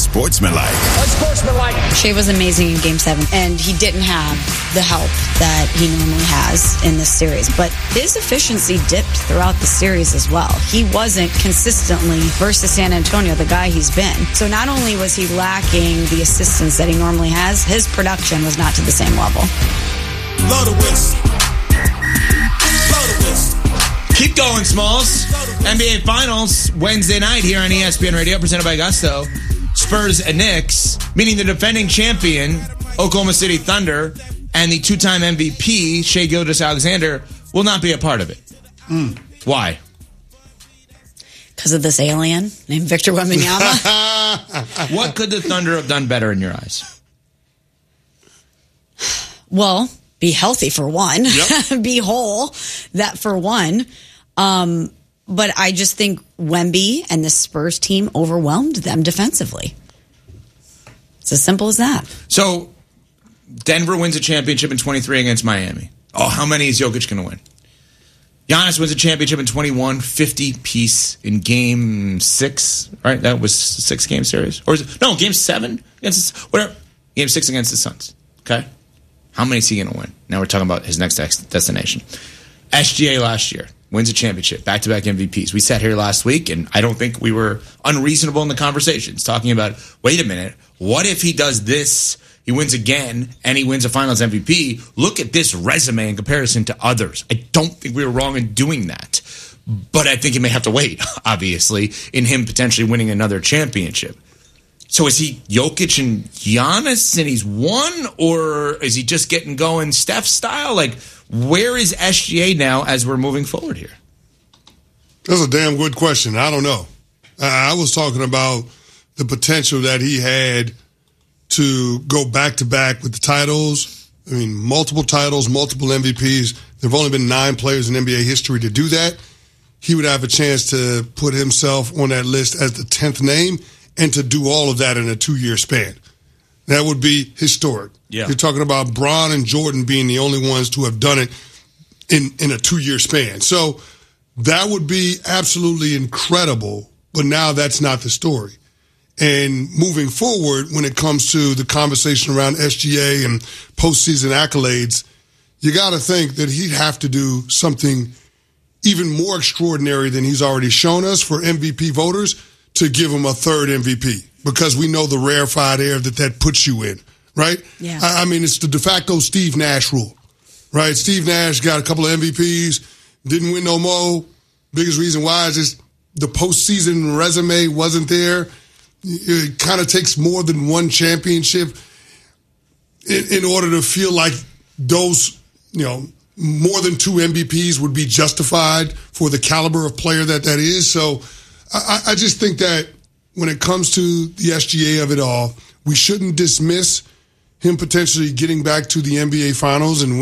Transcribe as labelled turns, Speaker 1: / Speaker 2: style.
Speaker 1: unsportsmanlike.
Speaker 2: Shea was amazing in Game 7, and he didn't have the help that he normally has in this series. But his efficiency dipped throughout the series as well. He wasn't consistently, versus San Antonio, the guy he's been. So not only was he lacking the assistance that he normally has, his production was not to the same level.
Speaker 3: Blow the whistle. Blow the whistle.
Speaker 4: Keep going, Smalls. NBA Finals Wednesday night here on ESPN Radio, presented by Gusto. Spurs and Knicks, meaning the defending champion, Oklahoma City Thunder, and the two-time MVP, Shai Gilgeous-Alexander, will not be a part of it. Why?
Speaker 2: Because of this alien named Victor Wembanyama.
Speaker 4: What could the Thunder have done better in your eyes?
Speaker 2: Well, be healthy for one.
Speaker 5: Yep.
Speaker 2: Be whole, that for one. But I just think Wemby and the Spurs team overwhelmed them defensively. It's as simple as that.
Speaker 4: So, Denver wins a championship in 23 against Miami. Oh, how many is Jokic going to win? Giannis wins a championship in 21, 50 piece in Game 6, right? That was a 6-game series. Or is it, no, Game 7 against whatever. Game 6 against the Suns. Okay? How many is he going to win? Now we're talking about his next destination. SGA last year wins a championship, back-to-back MVPs. We sat here last week, and I don't think we were unreasonable in the conversations, talking about, wait a minute, what if he does this, he wins again, and he wins a Finals MVP? Look at this resume in comparison to others. I don't think we were wrong in doing that. But I think he may have to wait, obviously, in him potentially winning another championship. So is he Jokic and Giannis and he's won, or is he just getting going Steph style? Like, where is SGA now as we're moving forward here?
Speaker 5: That's a damn good question. I don't know. I was talking about the potential that he had to go back-to-back with the titles. I mean, multiple titles, multiple MVPs. There have only been 9 players in NBA history to do that. He would have a chance to put himself on that list as the 10th name and to do all of that in a 2-year span. That would be historic.
Speaker 4: Yeah.
Speaker 5: You're talking about Bron and Jordan being the only ones to have done it in a 2-year span. So that would be absolutely incredible, but now that's not the story. And moving forward, when it comes to the conversation around SGA and postseason accolades, you got to think that he'd have to do something even more extraordinary than he's already shown us for MVP voters to give him a third MVP, because we know the rarefied air that puts you in, right?
Speaker 2: Yeah.
Speaker 5: I mean, it's the de facto Steve Nash rule, right? Steve Nash got a couple of MVPs, didn't win no more. Biggest reason why is just the postseason resume wasn't there. It kind of takes more than one championship in order to feel like those, more than 2 MVPs would be justified for the caliber of player that is. So I just think that when it comes to the SGA of it all, we shouldn't dismiss him potentially getting back to the NBA Finals and